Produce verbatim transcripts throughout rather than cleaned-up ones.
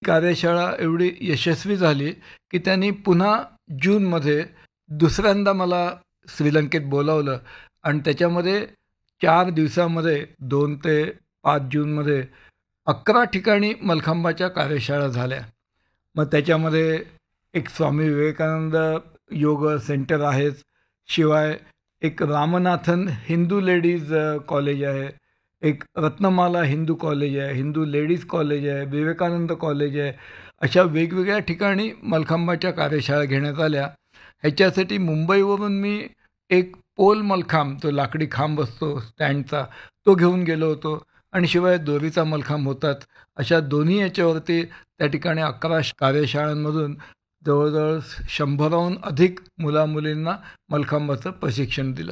कार्यशाळा एवढी यशस्वी झाली की त्यांनी पुन्हा जूनमध्ये दुसऱ्यांदा मला श्रीलंकेत बोलावलं आणि त्याच्यामध्ये चार दिवसामध्ये दोन ते पाच जूनमध्ये अकरा ठिकाणी मलखांबाच्या कार्यशाळा झाल्या. मग त्याच्यामध्ये एक स्वामी विवेकानंद योग सेंटर आहेच, शिवाय एक रामनाथन हिंदू लेडीज कॉलेज आहे, एक रत्नमाला हिंदू कॉलेज आहे, हिंदू लेडीज कॉलेज आहे, विवेकानंद कॉलेज आहे. अशा वेगवेगळ्या ठिकाणी मलखांबाच्या कार्यशाळा घेण्यात आल्या. ह्याच्यासाठी मुंबईवरून मी एक पोल मलखांब, तो लाकडी खांब असतो स्टँडचा, तो घेऊन गेलो होतो आणि शिवाय दोरीचा मलखांब होताच. अशा दोन्ही याच्यावरती त्या ठिकाणी अकरा कार्यशाळांमधून जवळजवळ शंभराहून अधिक मुलामुलींना मलखांबाचं प्रशिक्षण दिलं.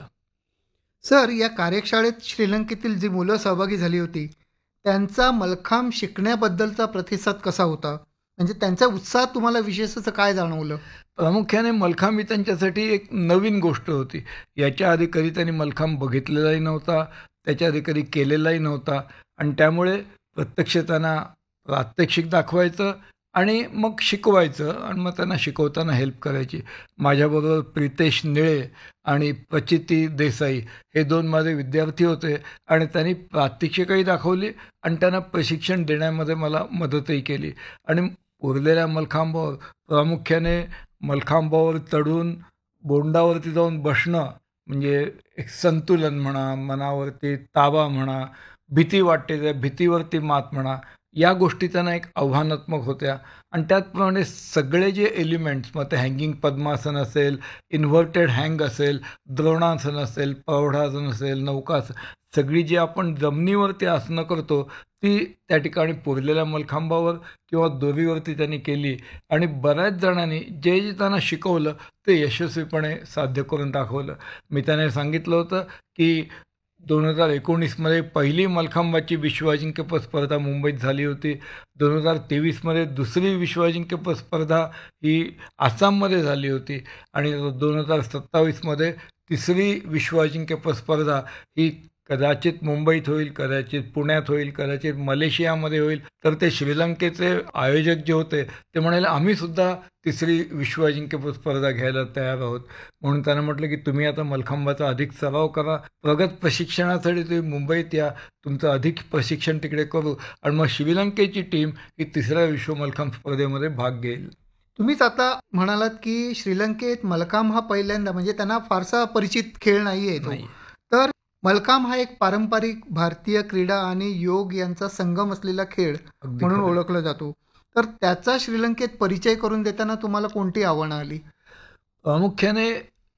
सर, या कार्यशाळेत श्रीलंकेतील जी मुलं सहभागी झाली होती त्यांचा मलखांब शिकण्याबद्दलचा प्रतिसाद कसा होता? म्हणजे त्यांचा उत्साह तुम्हाला विशेष असं काय जाणवलं? प्रामुख्याने मलखांब ही त्यांच्यासाठी एक नवीन गोष्ट होती. याच्या आधी कधी त्यांनी मलखांब बघितलेलाही नव्हता, त्याच्या आधी कधी केलेलाही नव्हता आणि त्यामुळे प्रत्यक्ष त्यांना प्रात्यक्षिक दाखवायचं आणि मग शिकवायचं आणि मग त्यांना शिकवताना हेल्प करायची. माझ्याबरोबर प्रितेश निळे आणि प्रचिती देसाई हे दोन माझे विद्यार्थी होते आणि त्यांनी प्रात्यक्षिकही दाखवली आणि त्यांना प्रशिक्षण देण्यामध्ये मला मदतही केली. आणि उरलेल्या मलखांबावर प्रामुख्याने मलखांबावर चढून बोंडावरती जाऊन बसणं म्हणजे एक संतुलन म्हणा, मनावरती ताबा म्हणा, भीती वाटते त्या भीतीवरती मात म्हणा, या गोष्टी त्यांना एक आव्हानात्मक होत्या. आणि त्याचप्रमाणे सगळे जे एलिमेंट्स, मग ते हँगिंग पद्मासन असेल, इन्व्हर्टेड हँग असेल, द्रोणासन असेल, प्रौढासन असेल, नौकासन, सगळी जी आपण जमिनीवरती आसनं करतो ती त्या ठिकाणी पुरलेल्या मलखांबावर किंवा दोरीवरती त्यांनी केली आणि बऱ्याच जणांनी जे जे त्यांना शिकवलं ते यशस्वीपणे साध्य करून दाखवलं. मी त्यांना सांगितलं होतं की दोन हजार एकोणीसमध्ये पहिली मलखांबाची विश्व अजिंक्यपद स्पर्धा मुंबईत झाली होती. दोन हजार तेवीसमध्ये दुसरी विश्व अजिंक्यपद स्पर्धा ही आसाममध्ये झाली होती आणि दोन हजार सत्तावीसमध्ये तिसरी विश्व अजिंक्यपद स्पर्धा ही कदाचित मुंबईत होईल, कदाचित पुण्यात होईल, कदाचित मलेशियामध्ये होईल. तर ते श्रीलंकेचे आयोजक जे होते ते म्हणाले आम्हीसुद्धा तिसरी विश्व अजिंक्यपद स्पर्धा घ्यायला तयार आहोत. म्हणून त्यांना म्हटलं की तुम्ही आता मलखांबाचा अधिक सराव करा, प्रगत प्रशिक्षणासाठी तुम्ही मुंबईत या, तुमचं अधिक प्रशिक्षण तिकडे करू आणि मग श्रीलंकेची टीम ही तिसऱ्या विश्व मलखांब स्पर्धेमध्ये भाग घेईल. तुम्हीच आता म्हणालात की श्रीलंकेत मलखांब हा पहिल्यांदा, म्हणजे त्यांना फारसा परिचित खेळ नाही आहे तो. तर मलखांब हा एक पारंपरिक भारतीय क्रीडा आणि योग यांचा संगम असलेला खेळ म्हणून ओळखला जातो. तर त्याचा श्रीलंकेत परिचय करून देताना तुम्हाला कोणती आव्हानं आली? प्रामुख्याने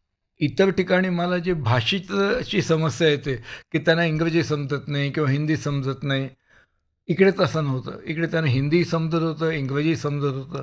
इतर ठिकाणी मला जे भाषेची समस्या येते की त्यांना इंग्रजी समजत नाही किंवा हिंदी समजत नाही, इकडे तसं नव्हतं. इकडे त्यांना हिंदी समजत होतं, इंग्रजी समजत होतं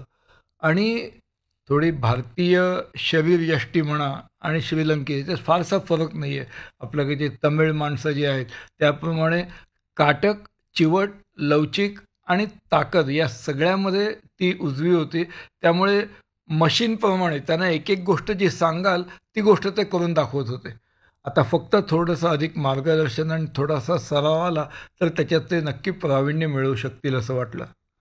आणि थोडी भारतीय शरीरयष्टी म्हणा आणि श्रीलंकेत फारसा फरक नाही आहे. आपल्याकडे जे तमिळ माणसं जी आहेत त्याप्रमाणे काटक, चिवट, लवचिक आणि ताकद या सगळ्यामध्ये ती उजवी होती. त्यामुळे मशीनप्रमाणे त्यांना एक एक गोष्ट जी सांगाल ती गोष्ट ते करून दाखवत होते. आता फक्त थोडंसं अधिक मार्गदर्शन आणि थोडासा सराव आला तर त्याच्यात ते नक्की प्रावीण्य मिळवू शकतील असं वाटलं.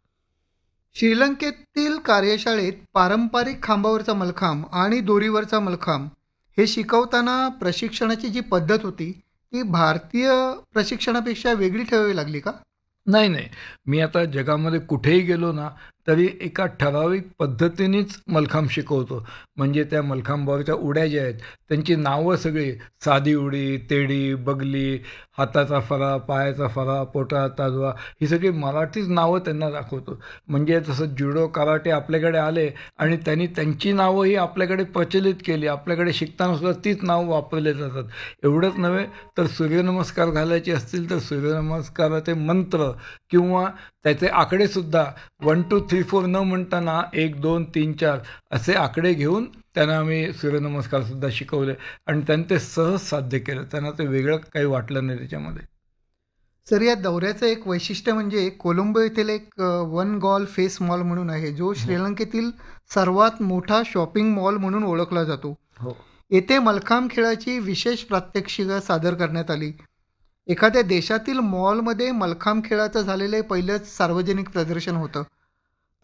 श्रीलंकेतील कार्यशाळेत पारंपरिक खांबावरचा मलखांब आणि दोरीवरचा मलखांब हे शिकवताना प्रशिक्षणाची जी पद्धत होती ती भारतीय प्रशिक्षणापेक्षा वेगळी ठेवावी लागली का? नाही नाही, मी आता जगामध्ये कुठेही गेलो ना तरी एका ठराविक पद्धतीनेच मलखांब शिकवतो. म्हणजे त्या मलखांबावरच्या उड्या ज्या आहेत त्यांची नावं सगळी, साधी उडी, तेडी, बगली, हाताचा फरा, पायाचा फरा, पोटा ताजवा, ही सगळी मराठीच नावं त्यांना दाखवतो. म्हणजे जसं जुडो, कराटे आपल्याकडे आले आणि त्यांनी त्यांची नावंही आपल्याकडे प्रचलित केली, आपल्याकडे शिकताना सुद्धा तीच नावं वापरले जातात. एवढंच नव्हे तर सूर्यनमस्कार घालायचे असतील तर सूर्यनमस्काराचे मंत्र किंवा त्याचे आकडेसुद्धा वन टू थ्री फोर न म्हणताना एक दोन तीन चार असे आकडे घेऊन त्यांना आम्ही सूर्यनमस्कारसुद्धा शिकवले आणि त्यांनी ते सहज साध्य केलं. त्यांना ते वेगळं काही वाटलं नाही त्याच्यामध्ये. सर, या दौऱ्याचं एक वैशिष्ट्य म्हणजे कोलंबो येथील एक वन गॉल फेस मॉल म्हणून आहे जो श्रीलंकेतील सर्वात मोठा शॉपिंग मॉल म्हणून ओळखला जातो. हो, येथे मलखांब खेळाची विशेष प्रात्यक्षिकं सादर करण्यात आली. एखाद्या देशातील मॉलमध्ये मलखांब खेळाचं झालेलं पहिलंच सार्वजनिक प्रदर्शन होतं.